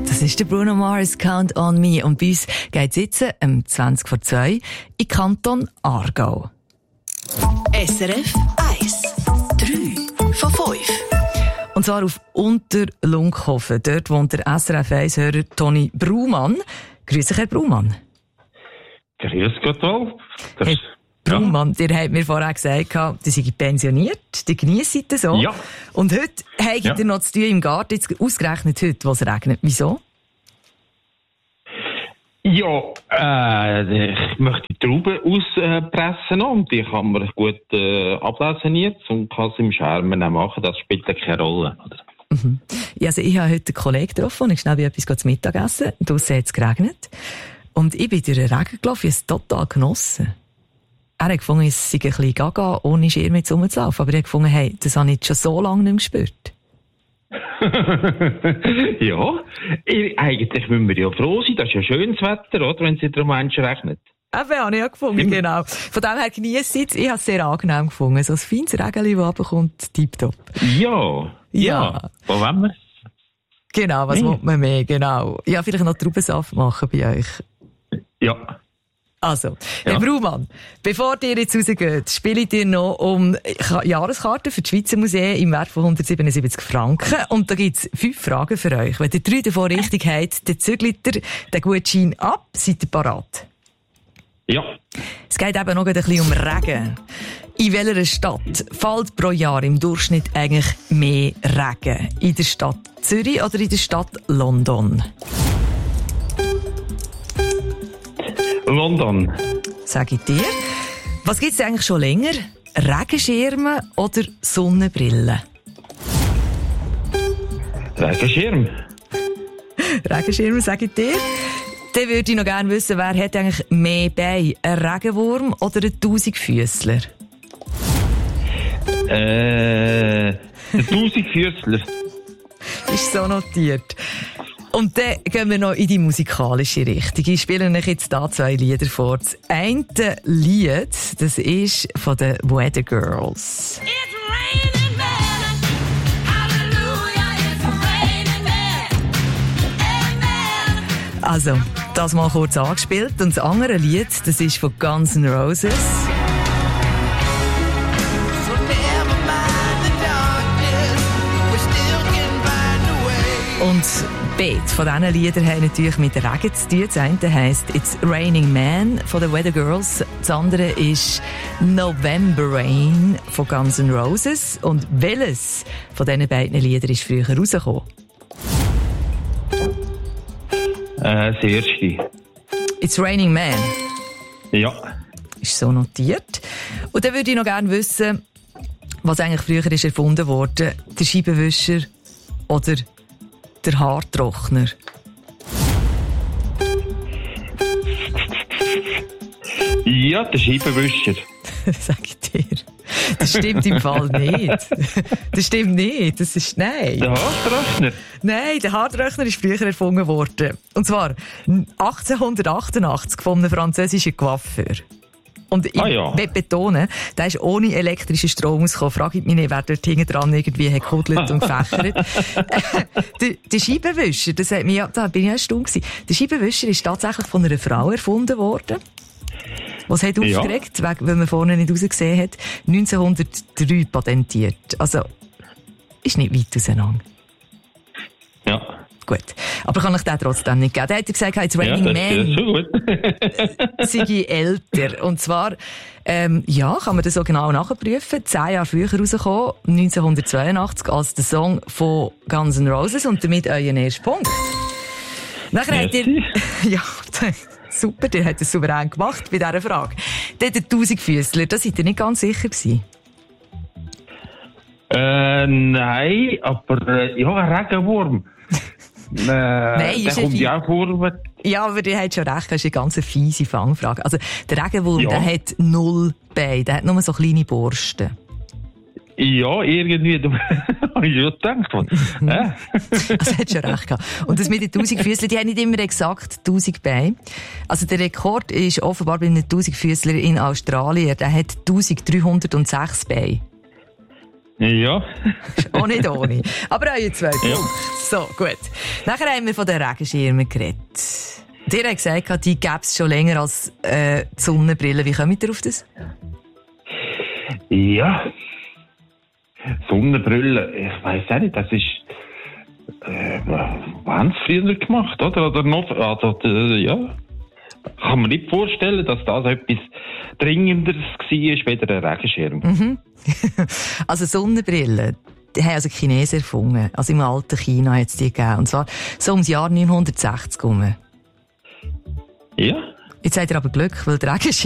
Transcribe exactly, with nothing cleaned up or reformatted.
Das ist der Bruno Mars, Count on Me. Und bei uns geht es jetzt um zwanzig vor zwei in Kanton Aargau. S R F eins. drei von fünf. Und zwar auf Unterlunkhofen. Dort wohnt der S R F eins-Hörer Toni Brumann. Grüß dich, Herr Brumann. Grüß Gott wohl. Herr Brumann, ja. Ihr habt mir vorher gesagt, ihr seid pensioniert, ihr genießt es so. Ja. Und heute habt ihr ja. noch zu tun im Garten, jetzt ausgerechnet heute, wo es regnet. Wieso? Ja, äh, ich möchte die Trauben auspressen und die kann man gut äh, ablesen jetzt und kann es im Schermen auch machen, das spielt ja keine Rolle. Oder? Mhm. Ja, also ich habe heute einen Kollegen getroffen und ich schnell etwas zu Mittag essen. Draussen hat es geregnet. Und ich bin durch den Regen gelaufen, ich habe es total genossen. Er hat gefunden, es sei ein bisschen gaga, ohne Schirm jetzt rumzulaufen. Aber ich habe gefunden, hey, das habe ich jetzt schon so lange nicht mehr gespürt. Ja, eigentlich müssen wir ja froh sein, das ist ja schönes Wetter, oder, wenn es in der Menschen regnet. Eben, habe ich ja gefunden, genau. Von dem her genießt es. Ich habe es sehr angenehm gefunden. So ein feines Regenchen, das runterkommt, tipptopp. Ja, ja, ja. Wo wollen wir? Genau, was nee. will man mehr, genau. Ja, vielleicht noch Traubensaft machen bei euch. Ja. Also, ja. Herr Brumann, bevor ihr jetzt rausgeht, spiele ich dir noch um Jahreskarten für die Schweizer Museen im Wert von hundertsiebenundsiebzig Franken. Und da gibt's fünf Fragen für euch. Wenn ihr drei davon richtig habt, dann zügelt ihr den Gutschein ab. Seid ihr parat? Ja. Es geht eben noch ein bisschen um Regen. In welcher Stadt fällt pro Jahr im Durchschnitt eigentlich mehr Regen? In der Stadt Zürich oder in der Stadt London? London. Sag ich dir. Was gibt's eigentlich schon länger? Regenschirme oder Sonnenbrillen? Regenschirm. Regenschirme, sag ich dir. Dann würde ich noch gerne wissen, wer hat eigentlich mehr Beine? Ein Regenwurm oder ein Tausendfüßler? Äh, ein Tausendfüßler. Ist so notiert. Und dann gehen wir noch in die musikalische Richtung. Ich spiele euch jetzt hier zwei Lieder vor. Das eine Lied, das ist von den Weather Girls. It's raining men. Hallelujah, it's raining men. Amen. Also, das mal kurz angespielt. Und das andere Lied, das ist von Guns N' Roses. So never mind the darkness, we still can find a way. Und beide von diesen Liedern haben natürlich mit Regen zu tun. Das eine heisst «It's Raining Man» von den Weather Girls. Das andere ist «November Rain» von Guns N' Roses. Und welches von diesen beiden Liedern ist früher rausgekommen? Äh, das erste. «It's Raining Man». Ja. Ist so notiert. Und dann würde ich noch gerne wissen, was eigentlich früher ist erfunden wurde. Der Scheibenwischer oder der Haartrockner? Ja, der Scheibenwischer. Sag ich dir. Das stimmt im Fall nicht. Das stimmt nicht. Das ist, nein. Der Haartrockner? Nein, der Haartrockner ist früher erfunden worden. Und zwar achtzehnhundertachtundachtzig von einem französischen Coiffeur. Und ich ah, ja. will betonen, der ist ohne elektrischen Strom ausgekommen. Frage ich mich nicht, wer dort hinten dran irgendwie hat gekuddelt und gefächert. der, der Scheibenwischer, das hat mich, ja, da bin ich erstaunt gewesen. Der Scheibenwischer ist tatsächlich von einer Frau erfunden worden. Was hat aufgeregt, ja. weil man vorne nicht rausgesehen hat. neunzehnhundertdrei patentiert. Also, ist nicht weit auseinander. Ja. Gut. Aber kann ich den trotzdem nicht geben. Der hat gesagt, it's Raining ja, Man. Ja, schon gut. Sei ich älter. Und zwar, ähm, ja, kann man das so genau nachprüfen. Zehn Jahre früher rausgekommen, neunzehnhundertzweiundachtzig, als der Song von Guns N' Roses und damit euren ersten Punkt. Nachher habt ihr, ja, super, der hat es souverän gemacht bei dieser Frage. Der der Tausendfüßler, da seid ihr nicht ganz sicher gewesen. Äh, nein, aber, äh, ja, ein Regenwurm. Äh, Nein, der kommt ja auch vor. Ja, aber ihr habt schon recht, das ist eine ganz fiese Fangfrage. Also, der Regenwurm, ja. der hat null Beine, der hat nur so kleine Borsten. Ja, irgendwie, da habe ich schon gedacht. äh? Also, hat schon recht gehabt. Und das mit den Tausendfüßlern, die haben nicht immer exakt tausend Beine. Also, der Rekord ist offenbar bei einem Tausendfüßler in Australien, der hat eintausenddreihundertsechs Beine. Ja. Auch nicht ohne. Aber auch ihr zwei Ja. So, gut. Nachher haben wir von den Regenschirmen geredet. Dir hat gesagt, die gäbe es schon länger als äh, die Sonnenbrille. Wie kommt ihr auf das? Ja. Sonnenbrille, ich weiss auch nicht, das ist, äh, haben sie früher gemacht, oder? Oder noch, also, äh, ja. Kann man nicht vorstellen, dass das etwas Dringenderes war, wie der Regenschirm. Mhm. Also Sonnenbrillen, die haben also die Chinesen erfunden. Also im alten China hat es die gegeben. Und zwar so ums Jahr neunhundertsechzig herum. Ja. Jetzt habt ihr aber Glück, weil der Regenschirm